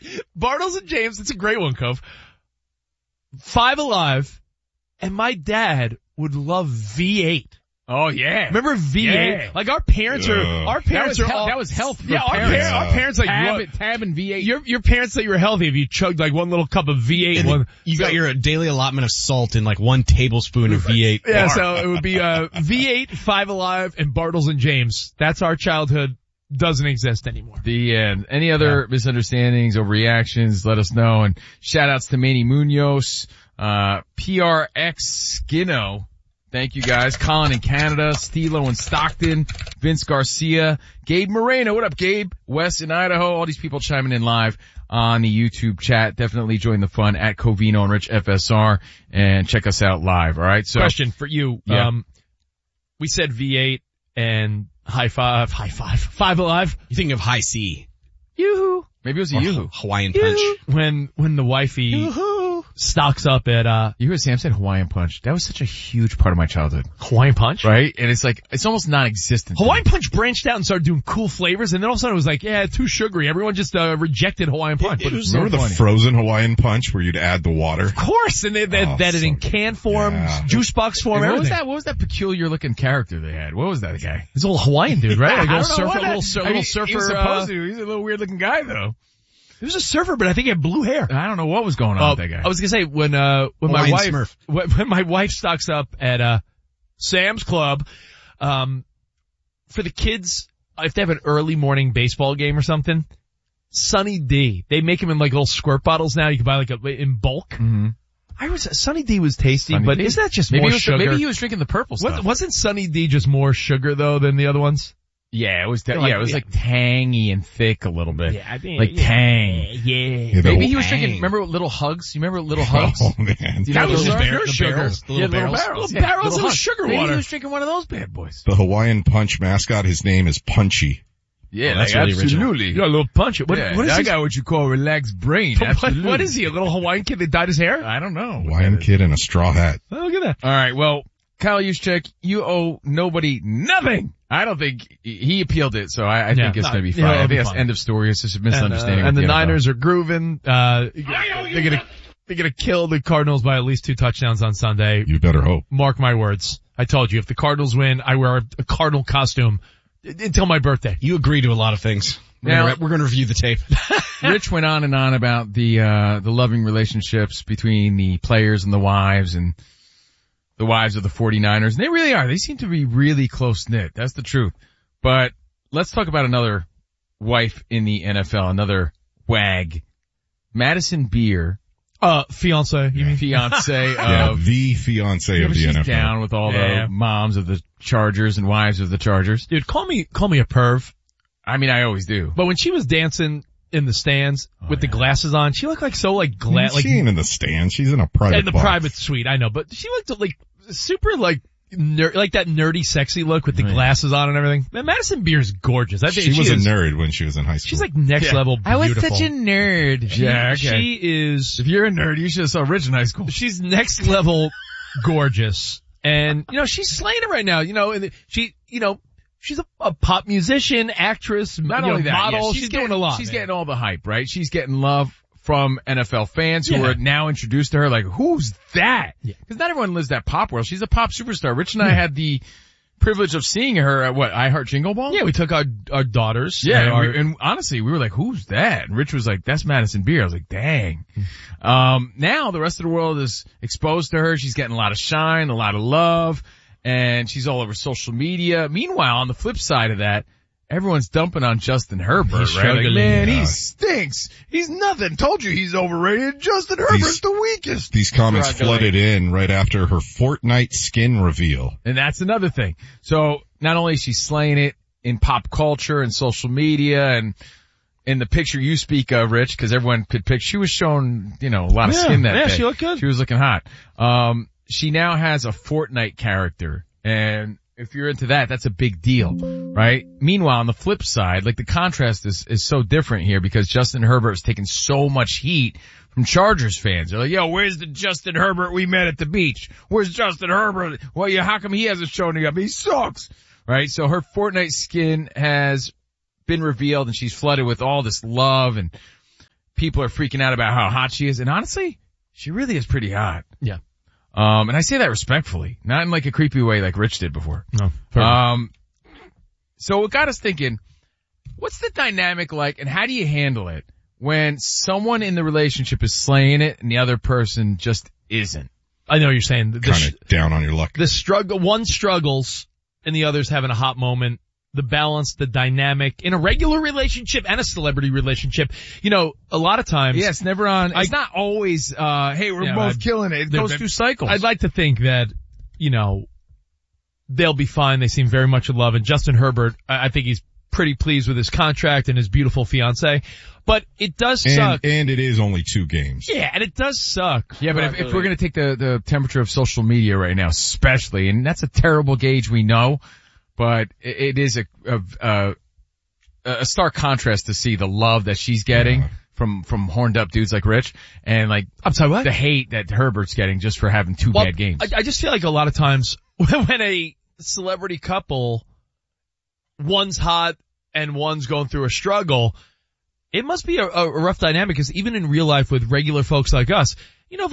Bartles and James, it's a great one, Cove. 5 Alive, and my dad would love V8. Oh yeah. Remember V8? Yeah. Like our parents are all, that was health for yeah, parents. Our parents like, Tab and V8. Your parents thought you were healthy if you chugged like one little cup of V8. You got your daily allotment of salt in like 1 tablespoon of V8. Yeah, so it would be, V8, 5 Alive, and Bartles and James. That's our childhood. Doesn't exist anymore. The end. Any other misunderstandings or reactions, let us know. And shout outs to Manny Munoz, PRX Skinno. Thank you guys. Colin in Canada, Stilo in Stockton, Vince Garcia, Gabe Moreno. What up, Gabe? Wes in Idaho. All these people chiming in live on the YouTube chat. Definitely join the fun at Covino and Rich FSR and check us out live. All right. So question for you. Yeah. We said V8 and High Five, 5 Alive. You're thinking of High C. Yoo-hoo. maybe it was a Yoo-hoo. Hawaiian Punch. When the wifey stocks up at, You heard Sam said Hawaiian Punch. That was such a huge part of my childhood. Hawaiian Punch. Right? And it's like, it's almost non-existent. Hawaiian Punch branched out and started doing cool flavors, and then all of a sudden it was like, yeah, too sugary. Everyone just rejected Hawaiian Punch. But it was so Remember the funny. frozen Hawaiian Punch where you'd add the water? Of course, and they had it in can form, juice box form, And everything. what was that peculiar looking character they had? What was that guy? He's a little Hawaiian dude, right? Like a I little don't know surfer, what little that- surfer. He was supposed to. He's a little weird looking guy though. He was a surfer, but I think he had blue hair. I don't know what was going on with that guy. I was gonna say when my Hawaiian wife Smurf. when my wife stocks up at Sam's Club, for the kids, if they have an early morning baseball game or something, Sunny D. They make them in like little squirt bottles now. You can buy like in bulk. Mm-hmm. Sunny D was tasty, Sunny but D? isn't that just maybe more he was, sugar? Maybe he was drinking the purple stuff. Wasn't Sunny D just more sugar though than the other ones? Yeah, it was. Like, it was like tangy and thick a little bit. I think like tang. Yeah. Maybe he was drinking. Remember Little Hugs? You remember Little Hugs? Oh man. Do you know That was those just pure the sugar? barrels, the Yeah, little little barrels. barrels. Little barrels of Hugs. sugar Maybe water. he was drinking one of those bad boys. The Hawaiian Punch mascot, his name is Punchy. Yeah, that's really original. You got a little punch. What is I he? got what you call relaxed brain. Absolutely. What is he? A little Hawaiian kid that dyed his hair? I don't know. Hawaiian kid in a straw hat. Oh, look at that. All right, well, Kyle Juszczyk, you owe nobody nothing. I don't think he appealed it, so I think it's going to be fine. I think that's end of story. It's just a misunderstanding. And the with NFL. Niners are grooving. They're gonna kill the Cardinals by at least 2 touchdowns on Sunday. You better hope. Mark my words. I told you, if the Cardinals win, I wear a Cardinal costume until my birthday. You agree to a lot of things. We're going to review the tape. Rich went on and on about the loving relationships between the players and the wives of the 49ers. And they really are. They seem to be really close-knit. That's the truth. But let's talk about another wife in the NFL, another wag. Madison Beer. Fiance, you mean? Fiance Yeah, of... the fiance of the she's NFL. down with all the moms of the Chargers and wives of the Chargers. Dude, call me a perv. I mean, I always do. But when she was dancing in the stands with the glasses on, she looked like She ain't in the stands. She's in a private in the box. private suite, I know, but she looked like super like that nerdy sexy look with the glasses on and everything. Man, Madison Beer's gorgeous. I think She was a nerd when she was in high school. She's like next level beautiful. I was such a nerd. Yeah, okay. She is, If you're a nerd, you should have saw Rich in high school. she's next level gorgeous. And, she's slaying it right now, and she's a pop musician, actress, Not only that, model. yeah, she's doing a lot. She's man. getting all the hype, right? She's getting love from NFL fans who are now introduced to her like, who's that? Because not everyone lives that pop world. She's a pop superstar. Rich and I had the privilege of seeing her at iHeart Jingle Ball? Yeah, we took our daughters. Yeah, and honestly, we were like, who's that? And Rich was like, that's Madison Beer. I was like, dang. Now the rest of the world is exposed to her. She's getting a lot of shine, a lot of love, and she's all over social media. Meanwhile, on the flip side of that, everyone's dumping on Justin Herbert, He's right? Like, struggling. man, he stinks. He's nothing. Told you he's overrated. Justin Herbert's the weakest. These comments Struggling. flooded in right after her Fortnite skin reveal. And that's another thing. So not only is she slaying it in pop culture and social media and in the picture you speak of, Rich, because everyone could pick, she was showing, a lot of skin that day. Yeah, she looked good. She was looking hot. She now has a Fortnite character, and if you're into that, that's a big deal, right? Meanwhile, on the flip side, like the contrast is so different here because Justin Herbert's taken so much heat from Chargers fans. They're like, yo, where's the Justin Herbert we met at the beach? Where's Justin Herbert? Well, how come he hasn't shown up? He sucks, right? So her Fortnite skin has been revealed and she's flooded with all this love and people are freaking out about how hot she is. And honestly, she really is pretty hot. Yeah. And I say that respectfully, not in like a creepy way like Rich did before. No. So it got us thinking, what's the dynamic like and how do you handle it when someone in the relationship is slaying it and the other person just isn't? I know what you're saying. Kind of down on your luck. The struggle, one struggles and the other's having a hot moment. The balance, the dynamic in a regular relationship and a celebrity relationship. You know, a lot of times. Yeah, it's never on. It's not always, hey, we're both killing it. It goes through cycles. I'd like to think that, you know, they'll be fine. They seem very much in love. And Justin Herbert, I think he's pretty pleased with his contract and his beautiful fiancée. But it does suck. And it is only 2 games. Yeah, and it does suck. Yeah, but if we're going to take the temperature of social media right now, especially, and that's a terrible gauge, we know. But it is a stark contrast to see the love that she's getting from horned up dudes like Rich and like, I'm sorry, what? The hate that Herbert's getting just for having 2 bad games. I just feel like a lot of times when a celebrity couple, one's hot and one's going through a struggle, it must be a rough dynamic because even in real life with regular folks like us, you know,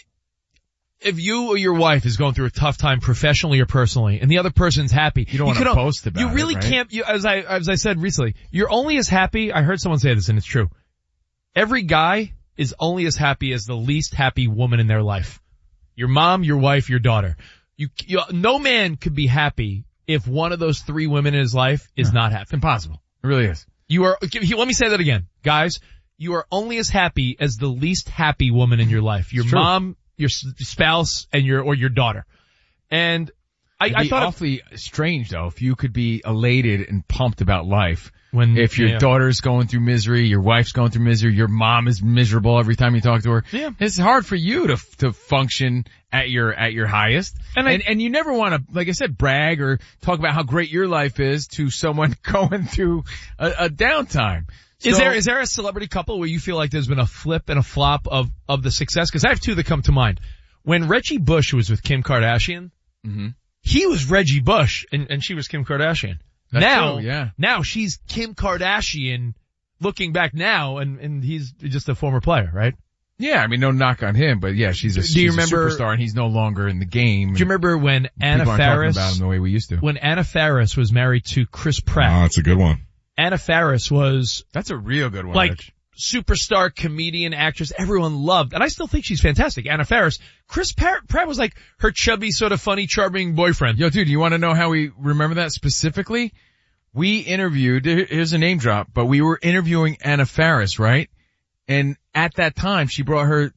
if you or your wife is going through a tough time professionally or personally, and the other person's happy, you don't want to post about it. You really can't. As I said recently, you're only as happy. I heard someone say this, and it's true. Every guy is only as happy as the least happy woman in their life. Your mom, your wife, your daughter. No man could be happy if one of those 3 women in his life is not happy. It's impossible. It really is. Let me say that again, guys. You are only as happy as the least happy woman in your life. Your mom, your spouse, and your daughter. And I thought awfully strange though if you could be elated and pumped about life if your daughter's going through misery, your wife's going through misery, your mom is miserable every time you talk to her. Yeah. It's hard for you to function at your highest. And you never want to, like I said, brag or talk about how great your life is to someone going through a downtime. So, is there a celebrity couple where you feel like there's been a flip and a flop of the success? Because I have 2 that come to mind. When Reggie Bush was with Kim Kardashian, he was Reggie Bush and she was Kim Kardashian. Now she's Kim Kardashian looking back now and he's just a former player, right? Yeah, I mean, no knock on him, but yeah, she's a superstar and he's no longer in the game. Do you remember when Anna Faris, about him the way we used to? When Anna Faris was married to Chris Pratt? Oh, that's a good one. Anna Faris was... That's a real good one, like, Rich. Superstar, comedian, actress, everyone loved. And I still think she's fantastic. Anna Faris. Chris Pratt was like her chubby, sort of funny, charming boyfriend. Yo, dude, you want to know how we remember that specifically? We interviewed, here's a name drop, but we were interviewing Anna Faris, right? And at that time, she brought her,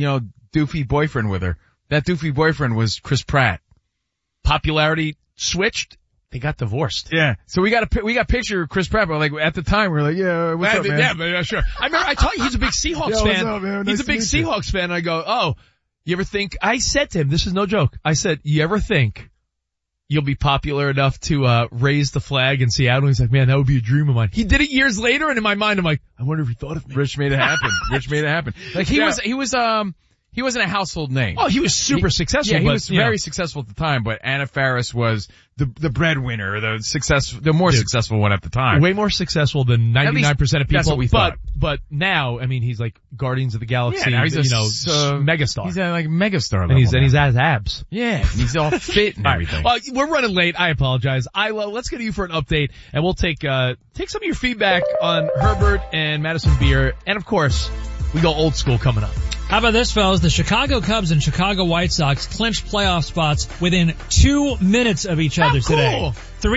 doofy boyfriend with her. That doofy boyfriend was Chris Pratt. Popularity switched. They got divorced. Yeah. So we got a picture of Chris Pratt, but like at the time we were like, yeah, what's up, man? Yeah, but sure. I remember I told you he's a big Seahawks fan. What's up, man? He's a big Seahawks fan. And I go, oh, you ever think, I said to him, this is no joke. I said, you ever think you'll be popular enough to, raise the flag in Seattle? He's like, man, that would be a dream of mine. He did it years later and in my mind I'm like, I wonder if he thought of me. Rich made it happen. Like he wasn't a household name. Oh, he was super successful. Yeah, he was very successful at the time, but Anna Faris was the breadwinner, the more successful one at the time. Way more successful than 99% of people. That's what we thought. But now, I mean, he's like Guardians of the Galaxy, now he's megastar. He's at like megastar level. And he's at his abs. Yeah, he's all fit and everything. Well, we're running late. I apologize. Let's get to you for an update, and we'll take some of your feedback on Herbert and Madison Beer, and of course, we go old school coming up. How about this, fellas? The Chicago Cubs and Chicago White Sox clinched playoff spots within 2 minutes of each other today.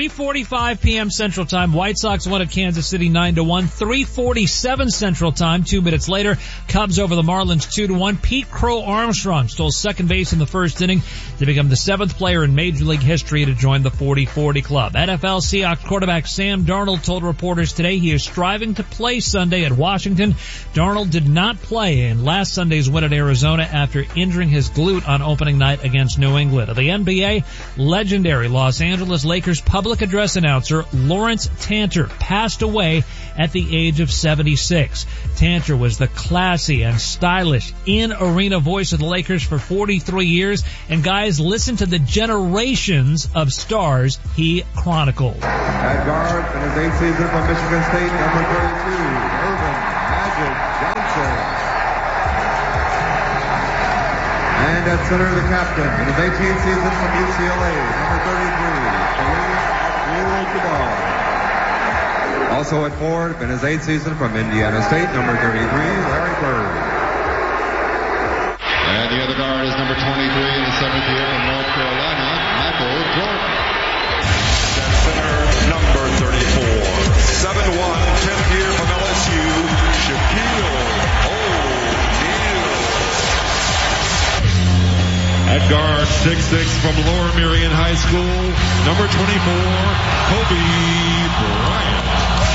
3:45 p.m. Central Time. White Sox won at Kansas City 9-1. 3:47 Central Time. 2 minutes later, Cubs over the Marlins 2-1. Pete Crow Armstrong stole second base in the first inning to become the 7th player in Major League history to join the 40-40 club. NFL Seahawks quarterback Sam Darnold told reporters today he is striving to play Sunday at Washington. Darnold did not play in last Sunday's win at Arizona after injuring his glute on opening night against New England. Of the NBA, legendary Los Angeles Lakers public address announcer Lawrence Tanter passed away at the age of 76. Tanter was the classy and stylish in-arena voice of the Lakers for 43 years, and guys, listen to the generations of stars he chronicled. At guard in his 8th season from Michigan State, number 32, Irvin Magic Johnson. Jackson. And at center, the captain in his 18th season from UCLA, number 33, Abdul-Jabbar. Also at forward, in his 8th season from Indiana State, number 33, Larry Bird. And the other guard is number 23 in his 7th year from North Carolina, Michael Jordan. At center, number 34, 7'1", 10th year from LSU, Shaquille O'Neal. At guard, 6'6" from Lower Merion High School, number 24, Kobe Bryant.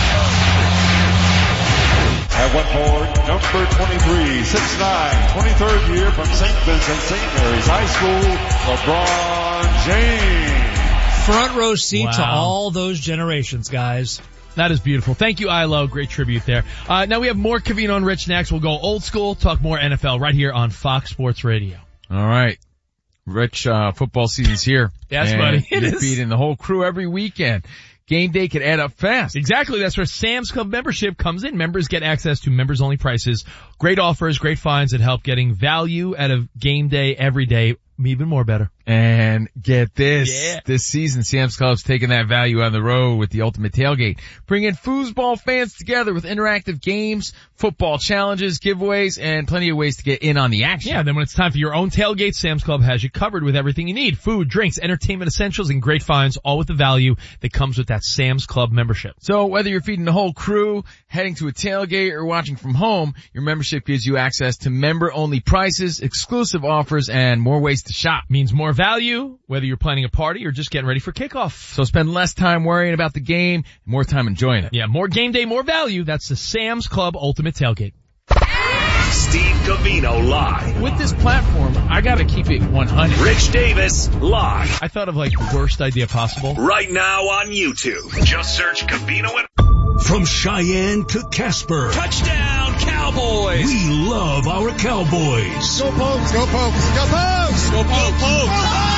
At one forward, number 23, 6'9", 23rd year from St. Vincent St. Mary's High School, LeBron James. Front row seat Wow. to all those generations, guys. That is beautiful. Thank you, Ilo. Great tribute there. Now we have more Covino and Rich next. We'll go old school, talk more NFL right here on Fox Sports Radio. All right. Rich, football season's here. Yes, and buddy. It you're is. feeding the whole crew every weekend. Game day could add up fast. Exactly. That's where Sam's Club membership comes in. Members get access to members-only prices, great offers, great finds that help getting value out of game day every day even more better. And get this. Yeah. This season, Sam's Club's taking that value on the road with the Ultimate Tailgate, bringing foosball fans together with interactive games, football challenges, giveaways, and plenty of ways to get in on the action. Yeah, then when it's time for your own tailgate, Sam's Club has you covered with everything you need. Food, drinks, entertainment essentials, and great finds, all with the value that comes with that Sam's Club membership. So whether you're feeding the whole crew, heading to a tailgate, or watching from home, your membership gives you access to member-only prices, exclusive offers, and more ways to shop. Means more value, whether you're planning a party or just getting ready for kickoff. So spend less time worrying about the game, more time enjoying it. Yeah, more game day, more value. That's the Sam's Club Ultimate Tailgate. Steve Covino live. With this platform, I gotta keep it 100. Rich Davis live. I thought of like the worst idea possible. Right now on YouTube. Just search Covino and... From Cheyenne to Casper. Touchdown Cowboys. We love our Cowboys. Go Pokes, go Pokes, go Pokes! Go Pokes!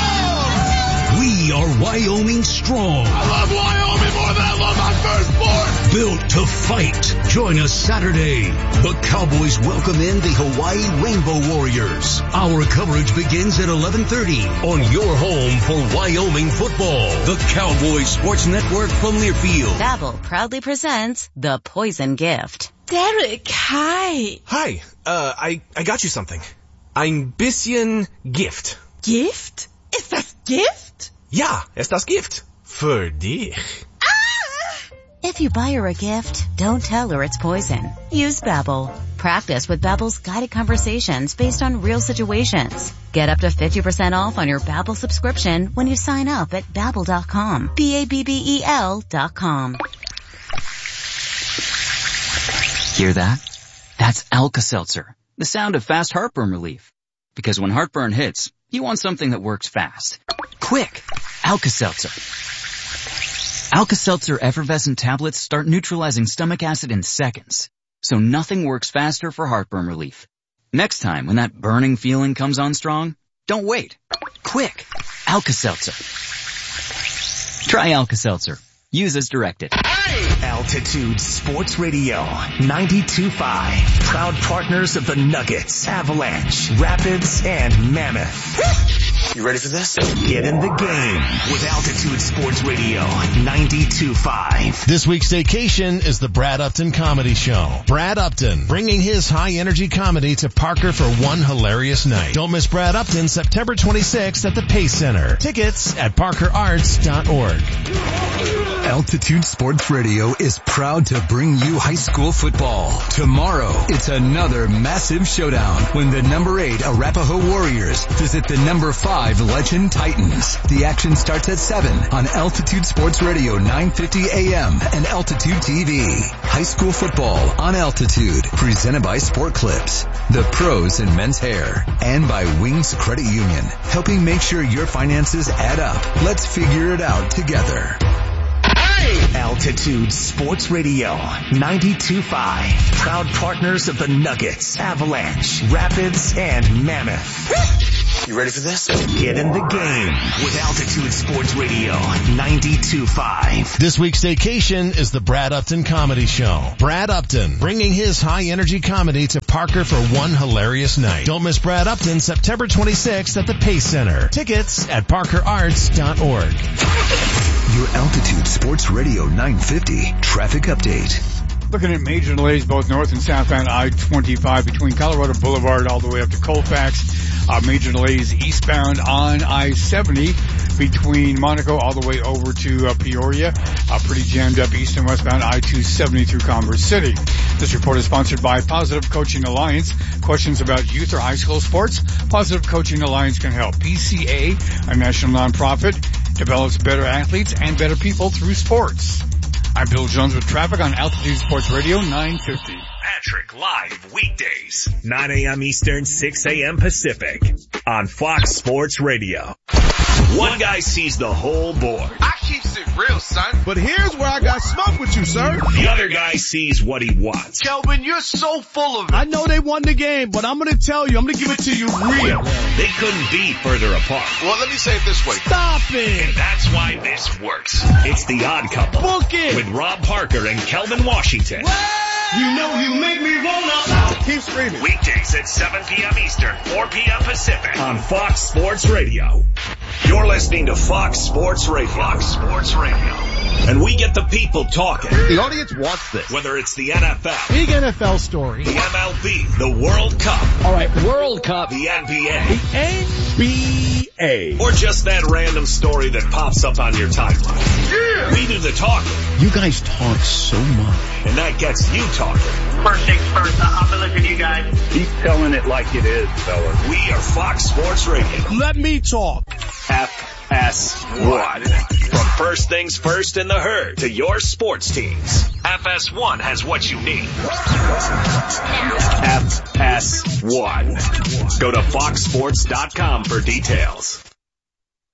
We are Wyoming strong. I love Wyoming more than I love my firstborn. Built to fight. Join us Saturday. The Cowboys welcome in the Hawaii Rainbow Warriors. Our coverage begins at 11:30 on your home for Wyoming football. The Cowboys Sports Network from Learfield. Babbel proudly presents The Poison Gift. Derek, hi. Hi, I got you something. Ein bisschen Gift. Gift? Ist das Gift? Ja, ist das Gift. Für dich. If you buy her a gift, don't tell her it's poison. Use Babbel. Practice with Babbel's guided conversations based on real situations. Get up to 50% off on your Babbel subscription when you sign up at Babbel.com. Babbel.com. Hear that? That's Alka-Seltzer, the sound of fast heartburn relief. Because when heartburn hits, you want something that works fast. Quick! Alka-Seltzer. Alka-Seltzer effervescent tablets start neutralizing stomach acid in seconds. So nothing works faster for heartburn relief. Next time when that burning feeling comes on strong, don't wait. Quick! Alka-Seltzer. Try Alka-Seltzer. Use as directed. Altitude Sports Radio 92.5. Proud partners of the Nuggets, Avalanche, Rapids, and Mammoth. You ready for this? Get in the game with Altitude Sports Radio 92.5. This week's vacation is the Brad Upton Comedy Show. Brad Upton, bringing his high-energy comedy to Parker for one hilarious night. Don't miss Brad Upton September 26th at the Pace Center. Tickets at parkerarts.org. Altitude Sports Radio is proud to bring you high school football. Tomorrow, it's another massive showdown when the number 8 Arapahoe Warriors visit the number 5 Legend Titans. The action starts at 7 on Altitude Sports Radio 950 AM and Altitude TV. High school football on Altitude, presented by Sport Clips, the pros in men's hair, and by Wings Credit Union, helping make sure your finances add up. Let's figure it out together. Altitude Sports Radio 92.5. Proud partners of the Nuggets, Avalanche, Rapids, and Mammoth. You ready for this? Get in the game with Altitude Sports Radio 92.5. This week's vacation is the Brad Upton Comedy Show. Brad Upton, bringing his high-energy comedy to Parker for one hilarious night. Don't miss Brad Upton September 26th at the Pace Center. Tickets at parkerarts.org. Your Altitude Sports Radio 950 traffic update. Looking at major delays both north and southbound I-25 between Colorado Boulevard all the way up to Colfax. Major delays eastbound on I-70 between Monaco all the way over to Peoria. Pretty jammed up east and westbound I-270 through Commerce City. This report is sponsored by Positive Coaching Alliance. Questions about youth or high school sports? Positive Coaching Alliance can help. PCA, a national nonprofit, develops better athletes and better people through sports. I'm Bill Jones with traffic on Altitude Sports Radio 950. Patrick live weekdays, 9 a.m. Eastern, 6 a.m. Pacific on Fox Sports Radio. One guy sees the whole board. I keeps it real, son. But here's where I got smoke with you, sir. The other guy sees what he wants. Kelvin, you're so full of it. I know they won the game, but I'm going to tell you, I'm going to give it to you real. They couldn't be further apart. Well, let me say it this way. Stop it. And that's why this works. It's The Odd Couple. Book it. With Rob Parker and Kelvin Washington. You know you make me wanna. Keep screaming. Weekdays at 7 p.m. Eastern, 4 p.m. Pacific on Fox Sports Radio. You're listening to Fox Sports Radio. Fox Sports Radio. And we get the people talking. The audience wants this. Whether it's the NFL. Big NFL story. The MLB. The World Cup. All right, World Cup. The NBA. The NBA. Or just that random story that pops up on your timeline. Yeah. We do the talking. You guys talk so much. And that gets you talking. First things first, I'll be listening to you guys. Keep telling it like it is, fellas. We are Fox Sports Radio. Let me talk. FS1. From first things first in the herd to your sports teams. FS1 has what you need. FS1. Go to foxsports.com for details.